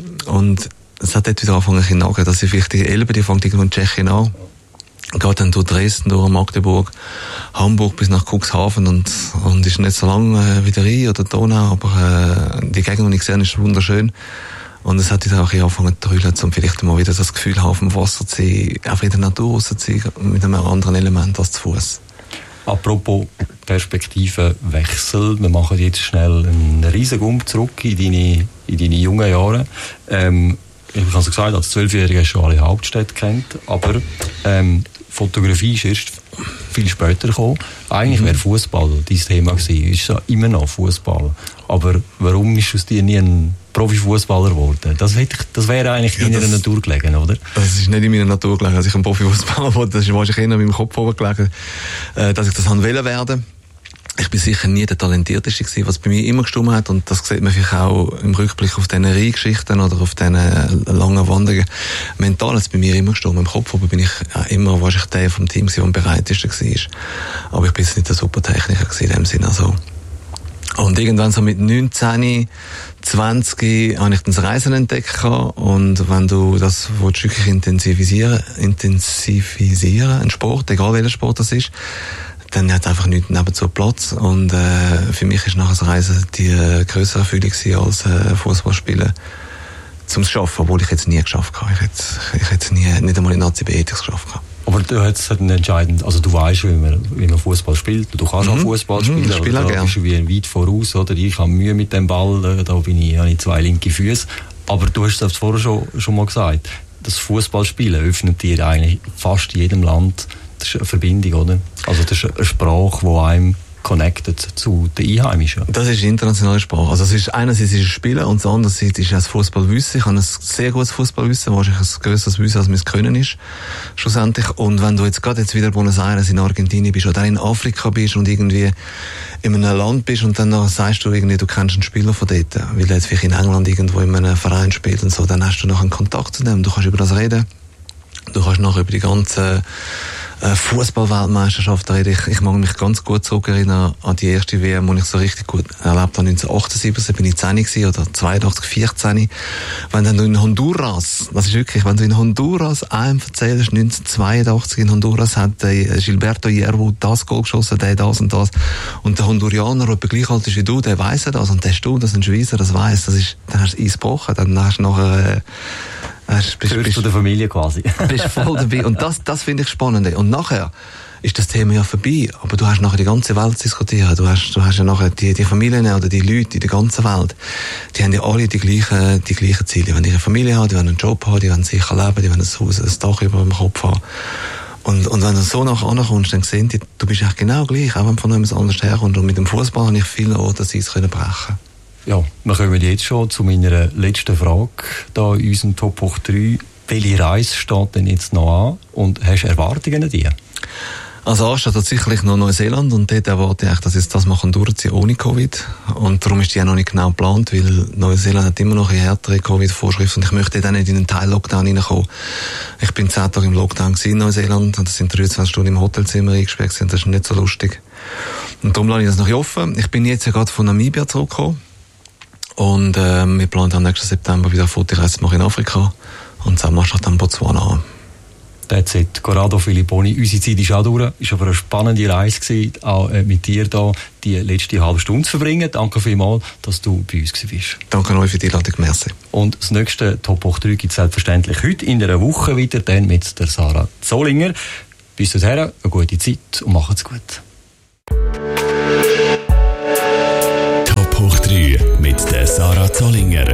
und es hat dort wieder angefangen zu nagen, dass ich vielleicht die Elbe, die fängt irgendwo in Tschechien an, geht dann durch Dresden, durch Magdeburg, Hamburg bis nach Cuxhaven und, und ist nicht so lang äh, wie der Rhein oder die Donau, aber äh, die Gegend, die ich sehe, ist wunderschön. Und es hat wieder auch angefangen zu trüllen, um vielleicht mal wieder das Gefühl haben, auf dem Wasser zu sein, einfach in der Natur raus zu sein, mit einem anderen Element als zu Fuß. Apropos Perspektivenwechsel, wir machen jetzt schnell einen riesen Gump zurück in deine, in deine jungen Jahre. Ähm, ich habe es gesagt, als Zwölfjähriger hast du schon alle Hauptstädte kennt, aber ähm, Fotografie ist erst viel später gekommen. Eigentlich wäre Fußball dein Thema gewesen, ist ja immer noch Fußball. Aber warum ist aus dir nie ein Profifußballer geworden? Das, das wäre eigentlich ja, in deiner Natur gelegen, oder? Das ist nicht in meiner Natur gelegen, dass ich ein Profifußballer wurde. Das ist wahrscheinlich eher in meinem Kopf oben gelegen, dass ich das wollte werden. Ich bin sicher nie der Talentierteste gewesen, was bei mir immer gestimmt hat. Und das sieht man vielleicht auch im Rückblick auf diese Rheingeschichten oder auf diese langen Wanderungen. Mental hat es bei mir immer gestimmt. Im Kopf aber bin ich immer wahrscheinlich der vom Team, der am bereitesten war. Aber ich bin jetzt nicht der Supertechniker gewesen, in dem Sinne. Also. Und irgendwann so mit neunzehn, zwanzig habe ich das Reisen entdeckt. Und wenn du das wirklich intensivisieren, intensivisieren, ein Sport, egal welcher Sport das ist, dann hat einfach nichts nebenzu Platz. Und äh, für mich ist nachher das Reisen die äh, grössere Erfüllung als äh, Fußballspielen zum Schaffen, obwohl ich jetzt nie geschafft habe. Ich hätte, ich hätte nie, nicht einmal in Nazi B es geschafft. Aber du hast einen entscheidend, also du weißt, wie man, wie man Fußball spielt. Du kannst mhm. auch Fußball spielen. Mhm, spiele oder? Da bist du wie ein weit voraus, oder? Ich habe Mühe mit dem Ball, da bin ich, habe ich zwei linke Füße. Aber du hast es vorher schon, schon mal gesagt, das Fußballspielen öffnet dir eigentlich fast in jedem Land. Das ist eine Verbindung, oder? Also das ist eine Sprache, die einem connected zu den Einheimischen. Das ist eine internationale Sprache. Also es ist einerseits ist es Spielen und das andere ist es das Fußballwissen. Ich habe ein sehr gutes Fußballwissen, wahrscheinlich ein grösseres Wissen, als mein Können ist, schlussendlich. Und wenn du jetzt gerade jetzt wieder in Buenos Aires in Argentinien bist oder in Afrika bist und irgendwie in einem Land bist und dann sagst du irgendwie, du kennst einen Spieler von dort, weil er jetzt vielleicht in England irgendwo in einem Verein spielt und so, dann hast du noch einen Kontakt zu dem, du kannst über das reden. Du kannst nachher über die ganze äh, Fußball-Weltmeisterschaft reden. Ich, ich mag mich ganz gut zurückerinnern an die erste W M, die ich so richtig gut erlebt habe. neunzehnhundertachtundsiebzig bin ich zehn gewesen, oder zweiundachtzig, vierzehn. Wenn dann du in Honduras, das ist wirklich, wenn du in Honduras einem erzählst, neunzehnhundertzweiundachtzig in Honduras hat der Gilberto Hierro das Goal geschossen, der das und das. Und der Hondurianer, der etwa gleich alt ist wie du, der weiss das. Und der du, das ein Schweizer, das weiss. Das ist, dann hast du Eis gebrochen. Dann hast du nachher, äh, Hast, bist, bist, zu der Familie quasi. Bist voll dabei. Und das, das finde ich spannend. Und nachher ist das Thema ja vorbei. Aber du hast nachher die ganze Welt zu diskutieren. Du hast, du hast ja nachher die, die Familien oder die Leute in der ganzen Welt. Die haben ja alle die gleichen, die gleichen Ziele. Die wollen ihre Familie haben, die wollen einen Job haben, die wollen sicher leben, die wollen ein Haus, ein Dach über dem Kopf haben. Und, und wenn du so nachher ankommst, dann sehen die, du bist eigentlich genau gleich, auch wenn du von etwas anderes herkommst. Und mit dem Fußball habe ich viele Orte, dass sie es brechen können. Ja, wir kommen jetzt schon zu meiner letzten Frage da in unserem Top hoch drei. Welche Reise steht denn jetzt noch an und hast du Erwartungen an die? Also anstatt tatsächlich noch Neuseeland und dort erwarte ich eigentlich, dass jetzt das machen durchziehen ohne Covid. Und darum ist die auch noch nicht genau geplant, weil Neuseeland hat immer noch eine härtere Covid-Vorschrift und ich möchte dort auch nicht in einen Teil-Lockdown reinkommen. Ich bin zehn Tage im Lockdown in Neuseeland und das sind dreiundzwanzig Stunden im Hotelzimmer eingesperrt gewesen. Das ist nicht so lustig. Und darum lasse ich das noch offen. Ich bin jetzt ja gerade von Namibia zurückgekommen und äh, wir planen am nächsten September wieder eine Fotoreise zu machen in Afrika und zusammen statt dann Botswana an. That's it. Corrado Filipponi. Unsere Zeit ist auch durch. Es war aber eine spannende Reise gewesen, auch mit dir da die letzte halbe Stunde zu verbringen. Danke vielmals, dass du bei uns warst. Danke euch für die Einladung. Merci. Und das nächste Top hoch drei gibt es selbstverständlich heute in einer Woche wieder, dann mit der Sarah Zollinger. Bis dahin, eine gute Zeit und macht's gut. Top hoch drei mit der Sarah Zollinger.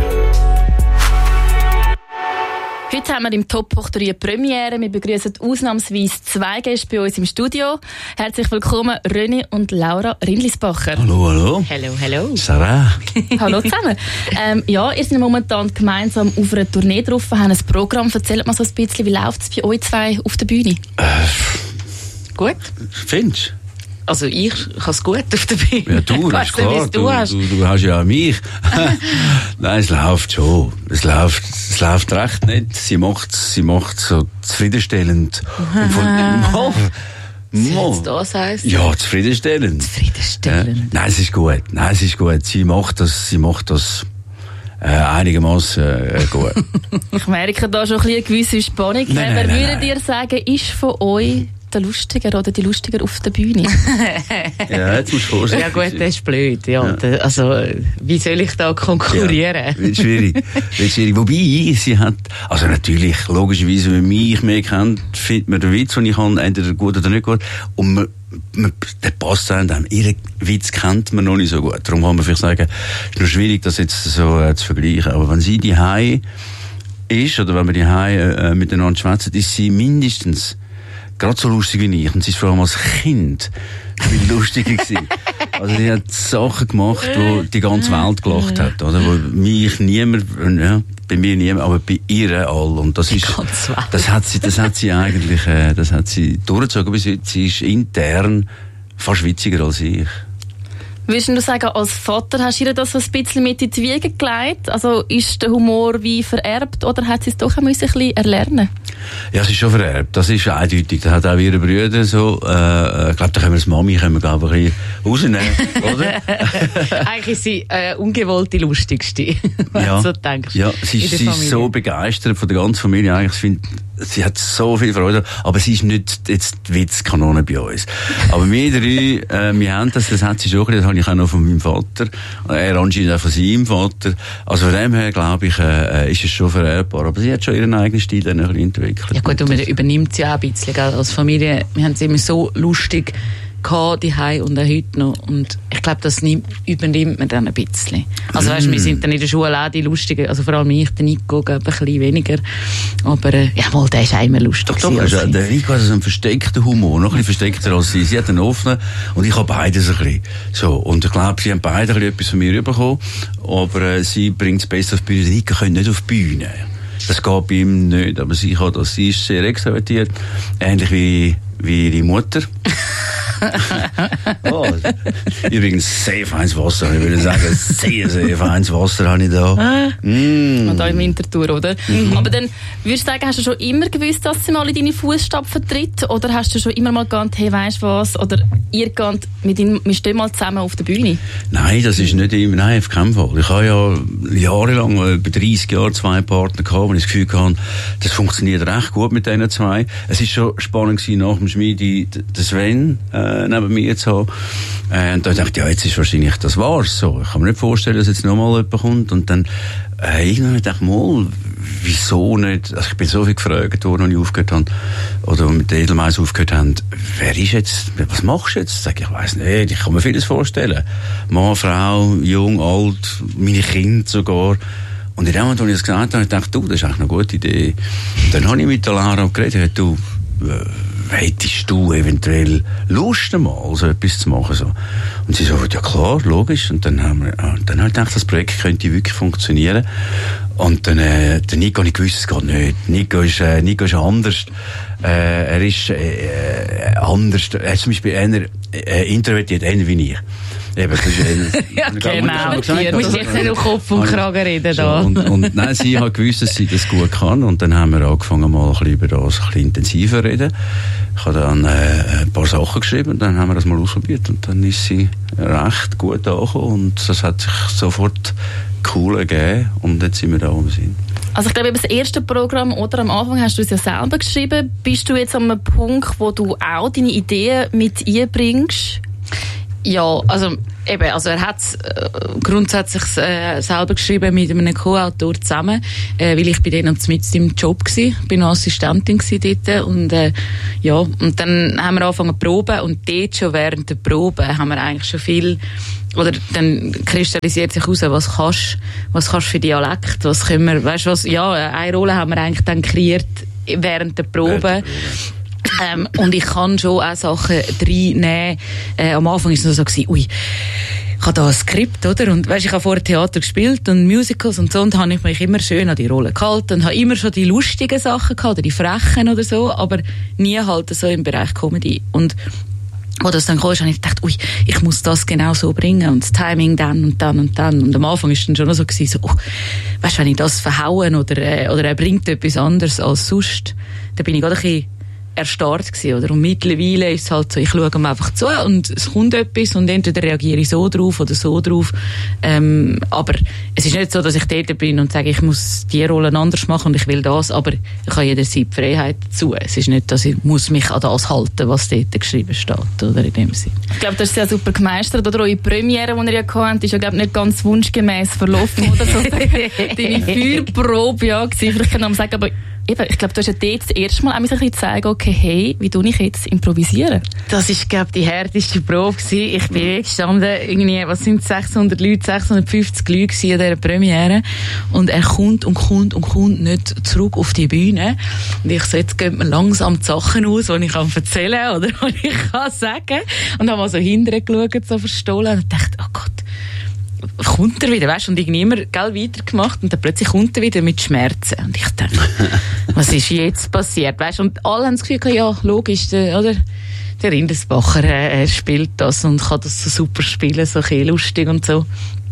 Heute haben wir im Top hoch drei Premiere. Wir begrüßen ausnahmsweise zwei Gäste bei uns im Studio. Herzlich willkommen, René und Laura Rindlisbacher. Hallo, hallo. Hallo, hallo. Sarah. Hallo zusammen. Ähm, ja, ihr seid momentan gemeinsam auf einer Tournee drauf, haben ein Programm. Erzählt mal so ein bisschen, wie läuft es bei euch zwei auf der Bühne? Äh, Gut. Findest du? Also ich kann es gut auf der Bühne. Ja, du, das ist klar. Du, du, du hast ja auch mich. Nein, es läuft schon. Es läuft, es läuft recht nett. Sie macht sie macht so zufriedenstellend. Und von, oh, Was das heisst? Ja, zufriedenstellend. Zufriedenstellend. Äh, nein, es ist gut. Nein, es ist gut. Sie macht das, sie macht das äh, einigermaßen äh, gut. Ich merke da schon ein bisschen eine gewisse Spannung. Nein, Wer nein, würdet nein. ihr sagen, ist von euch der Lustiger oder die Lustiger auf der Bühne? Ja, jetzt musst du vorstellen. Ja gut, das ist blöd. Ja. Ja. Da- Also, wie soll ich da konkurrieren? Ja, wird schwierig. Wird schwierig. Wobei, sie hat, also natürlich, logischerweise, wenn mich mehr kennt, findet man den Witz, den ich habe, entweder gut oder nicht gut. Und man, man, der passt einem. Ihren Witz kennt man noch nicht so gut. Darum kann man vielleicht sagen, es ist nur schwierig, das jetzt so äh, zu vergleichen. Aber wenn sie die Hai ist, oder wenn wir die Hai äh, miteinander schwätzen, ist sie mindestens gerade so lustig wie ich. Und sie ist vor allem als Kind viel lustiger gewesen. Also sie hat Sachen gemacht, wo die ganze Welt gelacht hat, oder? Wo mich niemand, ja, bei mir niemand, aber bei ihr all. Und das Die ist, ganze Welt. das hat sie, das hat sie eigentlich, äh, das hat sie durchgezogen bis heute. Sie ist intern fast witziger als ich. Würdest du sagen, als Vater hast du ihr das so ein bisschen mit in die Wiege gelegt? Also ist der Humor wie vererbt oder hat sie es doch ein bisschen erlernen? Ja, es ist schon vererbt. Das ist eindeutig. Das hat auch ihre Brüder so. Äh, ich glaube, da können wir das Mami können wir, glaube ich, ein bisschen rausnehmen, oder? Eigentlich ist sie äh, ungewollt die lustigste, wenn Ja. du so denkst. Ja, sie in ist, der sie ist Familie. so begeistert von der ganzen Familie. Eigentlich, ich finde, sie hat so viel Freude. Aber sie ist nicht jetzt die Witzkanone bei uns. Aber wir drei, äh, wir haben das, das hat sie schon, das habe ich auch noch von meinem Vater. Er anscheinend auch von seinem Vater. Also von dem her, glaube ich, äh, ist es schon vererbbar. Aber sie hat schon ihren eigenen Stil dann ein bisschen entwickelt. Ja gut, und man übernimmt sie auch ein bisschen, gell? Als Familie. Wir haben es immer so lustig gehabt, die Hause und auch heute noch. Und ich glaube, das nimmt, übernimmt man dann ein bisschen. Also weißt, wir sind dann in der Schule auch die Lustigen, also vor allem ich, der Nico, glaube ich, ein bisschen weniger. Aber äh, ja, mal, der ist auch immer lustig. Doch, doch, gewesen als also, Kind. der Rico hat so einen versteckten Humor, noch ein bisschen versteckter als sie. Sie hat einen offenen und ich habe beides ein bisschen. So, und ich glaube, sie haben beide ein bisschen etwas von mir bekommen, aber äh, sie bringt es besser auf die Bühne. Der Rico kann nicht auf die Bühne. Das geht bei ihm nicht, aber sie kann das. Sie ist sehr extrovertiert, ähnlich wie, wie ihre Mutter. Oh, übrigens, sehr feines Wasser. Ich würde sagen, sehr, sehr feines Wasser habe ich da. Mm. Und auch im Winterthur, oder? Mhm. Aber dann, würdest du sagen, hast du schon immer gewusst, dass sie mal in deine Fußstapfen tritt? Oder hast du schon immer mal gedacht, hey, weisst du was? Oder ihr geht mit ihm, wir stehen mal zusammen auf der Bühne? Nein, das ist nicht immer, nein, auf keinen Fall. Ich habe ja jahrelang, äh, über dreissig Jahre, zwei Partner gehabt, wo ich das Gefühl hatte, das funktioniert recht gut mit diesen zwei. Es ist schon spannend gewesen, nach dem Schmiedi, den Sven, äh, neben mir zu haben. Äh, und da dachte ich, ja, jetzt ist wahrscheinlich, das war's so. Ich kann mir nicht vorstellen, dass jetzt nochmal jemand kommt. Und dann, äh, irgendwann dachte ich, mal, wieso nicht? Also ich bin so viel gefragt worden, als ich aufgehört habe, oder mit den Edelmeiss aufgehört haben, wer ist jetzt, was machst du jetzt? Sag ich, ich weiss nicht, ich kann mir vieles vorstellen. Mann, Frau, jung, alt, meine Kinder sogar. Und in dem Moment, als ich das gesagt habe, dachte ich, du, das ist eigentlich eine gute Idee. Und dann habe ich mit der Lara geredet, du, hättest du eventuell Lust einmal, so etwas zu machen? So. Und sie so, ja klar, logisch. Und dann haben wir, ah, dann habe ich gedacht, das Projekt könnte wirklich funktionieren. Und dann, äh, der Nico, ich gewusst, es geht nicht. Nico ist, äh, Nico ist anders. Äh, er ist, äh, anders. Er ist zum Beispiel einer, äh, introvertiert, einer wie ich. Eben, das ist ein, ja, genau. Du musst jetzt nicht um Kopf und Kragen reden. Da. So, und, und nein, sie hat gewusst, dass sie das gut kann. Und dann haben wir angefangen, mal ein bisschen über das ein bisschen intensiver reden. Ich habe dann äh, ein paar Sachen geschrieben und dann haben wir das mal ausprobiert. Und dann ist sie recht gut angekommen. Und das hat sich sofort cool ergeben. Und jetzt sind wir da, wo wir sind. Also ich glaube, das erste Programm, oder am Anfang hast du es ja selber geschrieben. Bist du jetzt an einem Punkt, wo du auch deine Ideen mit einbringst? Ja, also eben, also er hat äh, grundsätzlich äh, selber geschrieben mit einem Co-Autor zusammen, äh, weil ich bei denen mit im Job gsi, bin Assistentin gsi dort und äh, ja, und dann haben wir angefangen zu proben und dort schon während der Probe haben wir eigentlich schon viel, oder dann kristallisiert sich heraus, was kannst, was kannst für Dialekt, was können wir, weißt du was, ja, eine Rolle haben wir eigentlich dann kreiert während der Probe. Während der Probe. Ähm, und ich kann schon auch Sachen reinnehmen. Äh, am Anfang war es noch so, gewesen, ui, ich habe da ein Skript, oder? Und weisst, ich habe vorher Theater gespielt und Musicals und so, und habe ich mich immer schön an die Rolle gehalten und habe immer schon die lustigen Sachen gehabt, oder die frechen oder so, aber nie halt so im Bereich Comedy. Und wo das dann kam, habe ich gedacht, ui, ich muss das genau so bringen und das Timing dann und dann und dann. Und am Anfang war es dann schon noch so, gewesen, so oh, weisst, wenn ich das verhauen oder, äh, oder er bringt etwas anderes als sonst, dann bin ich gerade ein bisschen erstarrt gewesen, oder? Und mittlerweile ist es halt so, ich schaue ihm einfach zu und es kommt etwas und entweder reagiere ich so drauf oder so drauf. Ähm, aber es ist nicht so, dass ich dort bin und sage, ich muss die Rolle anders machen und ich will das, aber ich habe jederzeit die Freiheit dazu. Es ist nicht, dass ich muss mich an das halten, was dort geschrieben steht, oder? In dem Sinn. Ich glaube, das ist ja super gemeistert, oder? Eure Premiere, die ihr ja hattet, ist ja, glaube ich, nicht ganz wunschgemäß verlaufen, oder? So, deine Feuerprobe, ja, gewesen. Vielleicht kann man sagen, aber eben, ich glaube, du hast ja dort das erste Mal auch ein bisschen zeigen, okay, hey, wie tue ich jetzt improvisieren? Das war, glaube ich, die härteste Probe gewesen. Ich bin gestanden, irgendwie, was sind sechshundert Leute, sechshundertfünfzig Leute gewesen an dieser Premiere. Und er kommt und kommt und kommt nicht zurück auf die Bühne. Und ich so, jetzt gehen mir langsam die Sachen aus, die ich erzählen kann, oder die ich kann sagen. Und habe mal so hinterher geschaut, so verstohlen, und dachte, oh Gott, kommt er wieder, weißt du, und irgendwie immer, gell, weitergemacht und dann plötzlich kommt er wieder mit Schmerzen. Und ich dachte, was ist jetzt passiert, weißt du, und alle haben das Gefühl, ja, logisch, der, oder? Der Rindesbacher, äh, spielt das und kann das so super spielen, so ein lustig und so.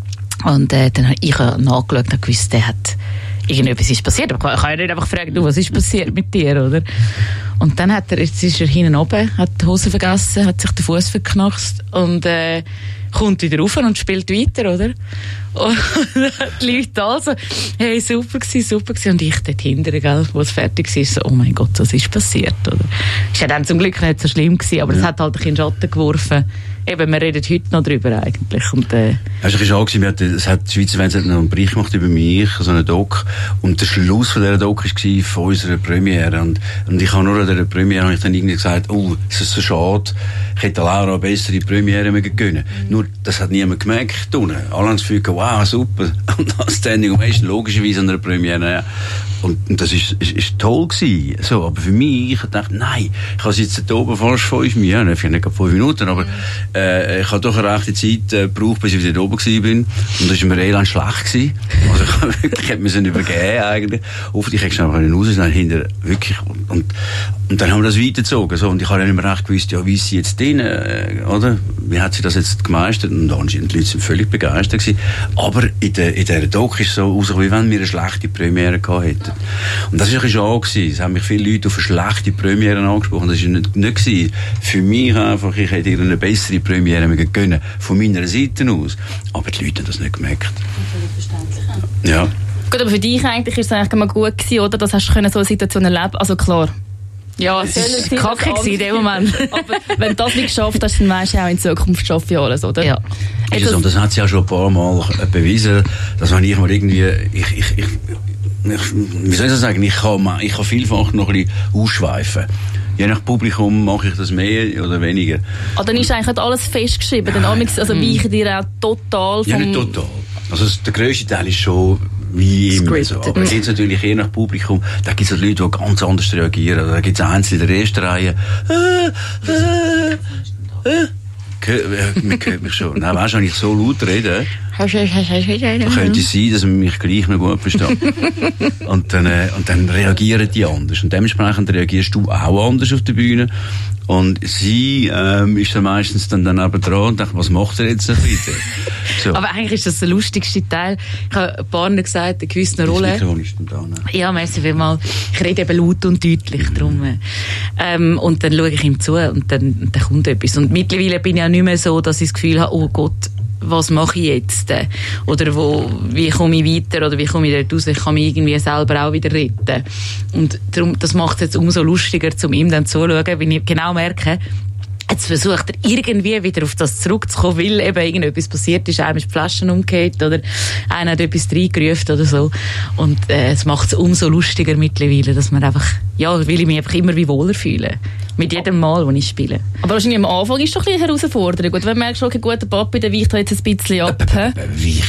Und, äh, dann habe ich nachgeschaut und gewusst, der hat, irgendetwas ist passiert. Aber ich kann ja nicht einfach fragen, du, was ist passiert mit dir, oder? Und dann hat er, jetzt ist er hinten oben, hat die Hose vergessen, hat sich den Fuß verknackst und, äh, kommt wieder rauf und spielt weiter, oder? Und die Leute also, hey, super gewesen, super gewesen. Und ich dort hinten, gell, wo es fertig war, so, oh mein Gott, was ist passiert, oder? Ist ja dann zum Glück nicht so schlimm gewesen, aber es ja. hat halt ein bisschen Schatten geworfen. Eben, wir reden heute noch drüber eigentlich. Und, äh, es war schade gewesen, wir hatten, es hat, die Schweizer Fernsehen noch einen Bericht gemacht über mich, so einen Doc. Und der Schluss von dieser Doc war von unserer Premiere. Und, und ich habe nur an dieser Premiere habe ich dann irgendwie gesagt, oh, es ist so schade, ich hätte Laura eine bessere Premiere mehr gönnen. Mhm. Nur, das hat niemand gemerkt. Alle haben das Gefühl, wow, super. Und dann Standing Ovation, logischerweise an einer Premiere, ja. Und, und das ist, ist, ist toll gewesen. So, aber für mich, ich dachte, nein, ich habe jetzt hier oben fast fünf Minuten, ja, vielleicht nicht fünf Minuten, aber, äh, ich habe doch eine rechte Zeit, äh, gebraucht, bis ich wieder oben gewesen bin. Und das war mir elend schlecht gewesen. Also, ich habe wirklich, ich hätte mir übergeben, eigentlich. Oft, ich hätte schnell raus, dann hinter, wirklich, und, und, und dann haben wir das weitergezogen, so. Und ich habe dann immer recht gewusst, ja, wie ist sie jetzt drin, äh, oder? Wie hat sie das jetzt gemeistert? Und anscheinend, die Leute sind völlig begeistert gewesen. Aber in der, in dieser Doc ist es so rausgekommen, wie wenn wir eine schlechte Premiere gehabt hätten. Und das war ein bisschen schade gewesen. Es haben mich viele Leute auf eine schlechte Premiere angesprochen. Das war nicht, nicht gewesen. Für mich einfach, ich hätte ihr eine bessere Premiere gönnen, von meiner Seite aus. Aber die Leute haben das nicht gemerkt. Verständlich. Ja. Gut, aber für dich eigentlich ist es eigentlich immer gut gewesen, oder? Das hast du so eine Situation erleben. Also klar. Ja, es war kacke in dem Moment. Aber wenn du das nicht geschafft hast, dann weisst du auch in Zukunft schaffe ich alles, oder? Ja. Ist und das hat sie auch schon ein paar Mal bewiesen, dass wenn ich mal irgendwie, ich, ich, ich, ich, wie soll ich das sagen, ich kann, ich kann vielfach noch ein bisschen ausschweifen. Je nach Publikum mache ich das mehr oder weniger. Ah, dann ist eigentlich alles festgeschrieben. Dann also weichen dir auch total vom... Ja, nicht total. Also der grösste Teil ist schon wie immer so. Aber es gibt natürlich je nach Publikum, da gibt es Leute, die ganz anders reagieren. Da gibt es Einzelne in der ersten Reihe. Äh, äh, äh. Man hört mich schon. Nein, weißt du, wenn ich so laut rede, dann könnte es sein, dass man mich gleich noch gut versteht. und, dann, äh, und dann reagieren die anders. Und dementsprechend reagierst du auch anders auf der Bühne. Und sie ähm, ist dann meistens dann, dann eben dran und denkt, was macht er jetzt wieder? So. Aber eigentlich ist das der lustigste Teil. Ich habe ein paar Mal gesagt, in gewissen Rollen. Ja, merci vielmals. Ich rede eben laut und deutlich drum. Ähm, und dann schaue ich ihm zu und dann, dann kommt etwas. Und mittlerweile bin ich auch nicht mehr so, dass ich das Gefühl habe, oh Gott, was mache ich jetzt? Oder wo, wie komme ich weiter? Oder wie komme ich dort raus? Ich kann mich irgendwie selber auch wieder retten. Und darum, das macht es jetzt umso lustiger, um ihm dann zuzuschauen, wenn ich genau merke, jetzt versucht er irgendwie wieder auf das zurückzukommen, weil eben irgendetwas passiert ist, einem ist die Flaschen umgekehrt oder einer hat etwas reingerufen oder so. Und äh, es macht es umso lustiger mittlerweile, dass man einfach, ja, will ich mich einfach immer wie wohler fühlen. Mit jedem Mal, wo ich spiele. Aber wahrscheinlich am Anfang ist es doch ein bisschen eine Herausforderung. Gut, wenn man merkt, okay, gut, der Papi, der weicht jetzt ein bisschen ab. Weicht